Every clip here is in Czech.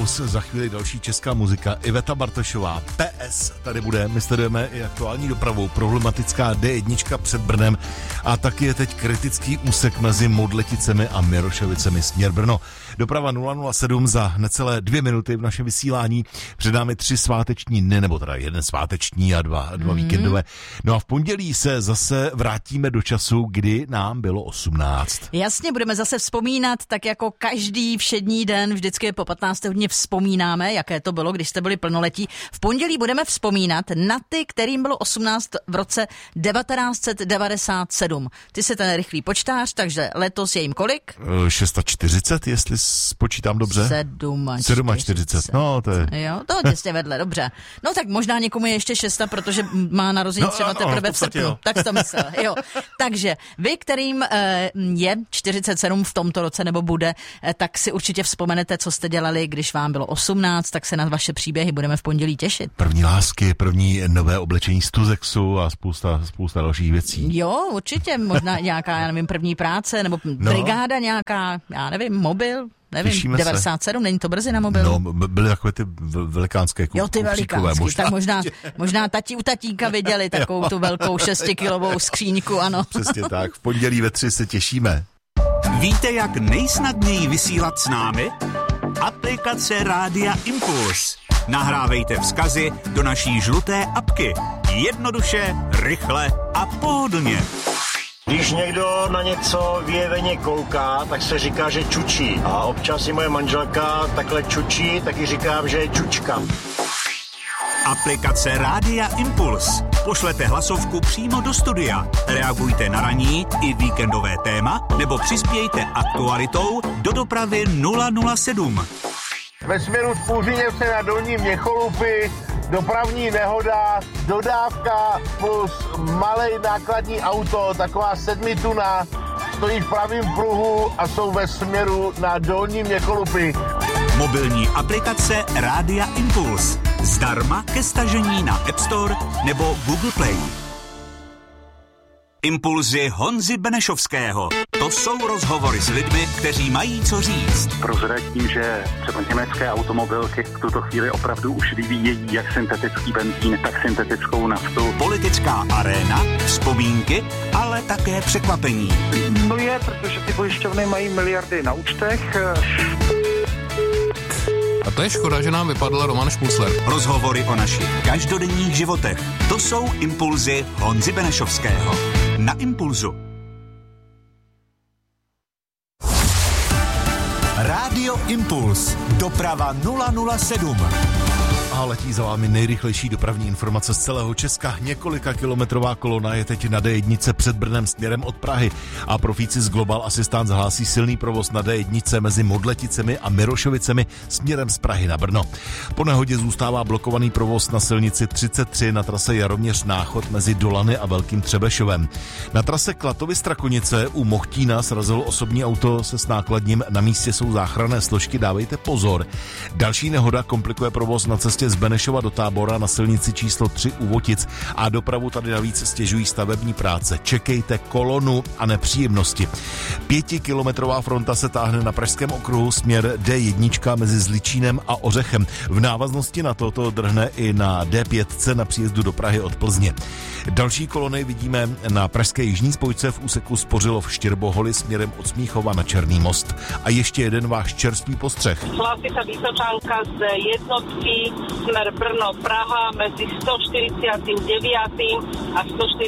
Impuls, za chvíli další česká muzika. Iveta Bartošová, PS, tady bude, my sledujeme i aktuální dopravu, problematická D1 před Brnem a taky je teď kritický úsek mezi Modleticemi a Mirošovicemi směr Brno. Doprava 007 za necelé 2 minuty v našem vysílání. Před námi 3 sváteční dny, nebo teda 1 sváteční a dva víkendové. No a v pondělí se zase vrátíme do času, kdy nám bylo 18. Jasně, budeme zase vzpomínat, tak jako každý všední den, vždycky po 15. hodině vzpomínáme, jaké to bylo, když jste byli plnoletí. V pondělí budeme vzpomínat na ty, kterým bylo 18 v roce 1997. Ty jsi ten rychlý počtář, takže letos je jim kolik? 640, jestli spočítám dobře. 47. No, to je... Jo, to těsně vedle, dobře. No tak možná někomu je ještě 6, protože má narozeniny třeba teprve v srpnu. Jo. Tak to myslel, jo. Takže vy, kterým je 47 v tomto roce nebo bude, tak si určitě vzpomenete, co jste dělali, když vám bylo 18, tak se na vaše příběhy budeme v pondělí těšit. První lásky, první nové oblečení z Tuzexu a spousta dalších věcí. Jo, určitě, možná nějaká, já nevím, první práce, nebo brigáda nějaká, já nevím, mobil. Nevím, těšíme 97, se. Není to brzy na mobilu? No, byly takové ty velikánské jo, ty velikánské, tak možná u tatínka viděli takovou tu velkou 6kilovou skříňku, ano. Přesně tak, v pondělí ve 3 se těšíme. Víte, jak nejsnadněji vysílat s námi? Aplikace Rádia Impuls. Nahrávejte vzkazy do naší žluté apky. Jednoduše, rychle a pohodlně. Když někdo na něco vyjeveně kouká, tak se říká, že čučí. A občas i moje manželka takhle čučí, taky říkám, že je čučka. Aplikace Rádia Impuls. Pošlete hlasovku přímo do studia. Reagujte na ranní i víkendové téma nebo přispějte aktualitou do dopravy 007. Ve směru z Půřiněvce na Dolní Měcholupy dopravní nehoda, dodávka plus malej nákladní auto, taková 7 tuna, stojí v pravém pruhu a jsou ve směru na Dolní Měcholupy. Mobilní aplikace Rádia Impuls. Zdarma ke stažení na App Store nebo Google Play. Impulzy Honzy Benešovského. To jsou rozhovory s lidmi, kteří mají co říct. Prozradím, že třeba německé automobilky v tuto chvíli opravdu už vyvíjejí jak syntetický benzín, tak syntetickou naftu. Politická aréna, vzpomínky, ale také překvapení. No je, protože ty pojišťovny mají miliardy na účtech. A to je škoda, že nám vypadl Roman Šmusler. Rozhovory o našich každodenních životech. To jsou Impulzy Honzy Benešovského. Na Impulzu. Rádio Impuls. Doprava 007. A letí za vámi nejrychlejší dopravní informace z celého Česka. Několika kilometrová kolona je teď na D1 před Brnem směrem od Prahy a profíci z Global Assistance hlásí silný provoz na D1 mezi Modleticemi a Mirošovicemi směrem z Prahy na Brno. Po nehodě zůstává blokovaný provoz na silnici 33 na trase Jaroměř-Náchod mezi Dolany a Velkým Třebešovem. Na trase Klatovy-Strakonice u Mochtína srazilo osobní auto se s nákladním, na místě jsou záchranné složky, dávejte pozor. Další nehoda komplikuje provoz na cestě z Benešova do Tábora na silnici číslo 3 u Votic a dopravu tady navíc stěžují stavební práce. Čekejte kolonu a nepříjemnosti. 5kilometrová fronta se táhne na Pražském okruhu směr D1 mezi Zličínem a Ořechem. V návaznosti na to drhne i na D5 na příjezdu do Prahy od Plzně. Další kolony vidíme na pražské jižní spojce v úseku Spořilov-Štěrboholy směrem od Smíchova na Černý most. A ještě jeden váš čerstvý postřeh. Hlásí sa Vysočanka z jednotky smer Brno-Praha mezi 149. a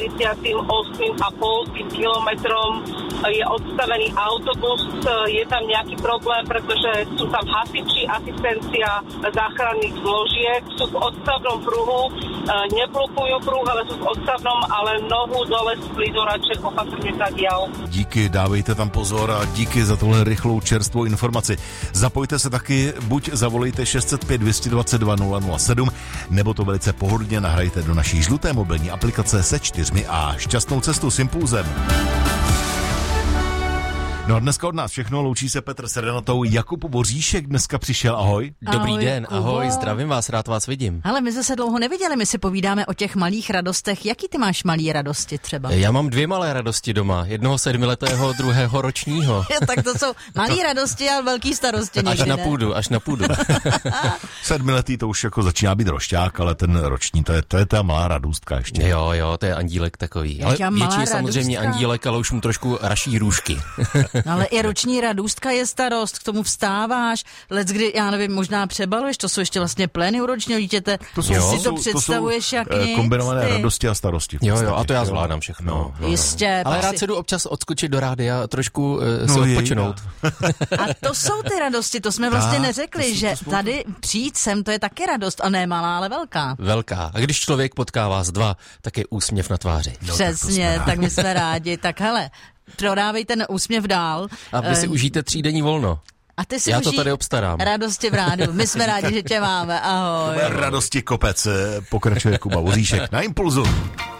148,5 kilometrom je odstavený autobus. Je tam nejaký problém, pretože sú tam hasiči, asistencia záchranných zložiek. Sú v odstavnom pruhu, neblokujú pruh, ale sú v odstavnom, ale nohu dole z plidoraček opatrně tak jel. Díky, dávejte tam pozor a díky za tohle rychlou čerstvou informaci. Zapojte se taky, buď zavolejte 605 222 007, nebo to velice pohodlně nahrajte do naší žluté mobilní aplikace se 4 a šťastnou cestu s Impulzem. No a dneska od nás všechno, loučí se Petr Serenatou, Jakub Boříšek dneska přišel, ahoj. Dobrý Ahoj, den, Kubo. ahoj, zdravím vás, rád vás vidím. Ale my se dlouho neviděli, my si povídáme o těch malých radostech. Jaký ty máš malý radosti třeba? Já mám 2 malé radosti doma, jednoho 7letého, druhého ročního. Tak to jsou malý radosti a velký starosti někdy, Až na půdu. 7letý to už jako začíná být rošťák, ale ten roční, to je ta malá radůstka ještě. Jo, to je andílek takový. Ale větší je samozřejmě andílek, ale už mu trošku raší růžky. No ale i roční radůstka je starost, k tomu vstáváš, leckdy, já nevím, možná přebaluješ, to jsou ještě vlastně plény u ročního dítěte. Si to představuješ jak nic. Kombinované radosti a starosti. Jo, a to já zvládám všechno. No. Jistě. Ale rád se jdu občas odskočit do rádia a trošku si odpočinout. A to jsou ty radosti, to jsme vlastně neřekli, že tady přijít sem, to je taky radost, a ne malá, ale velká. Velká. A když člověk potká vás 2, tak je úsměv na tváři. Přesně, tak my jsme rádi. Tak hele, prodávej ten úsměv dál. A vy si užijte 3denní volno. A ty si já to tady obstarám. Radosti v rádu. My jsme rádi, že tě máme. Ahoj. Radosti kopec, pokračuje Kuba Boříšek na Impulzu.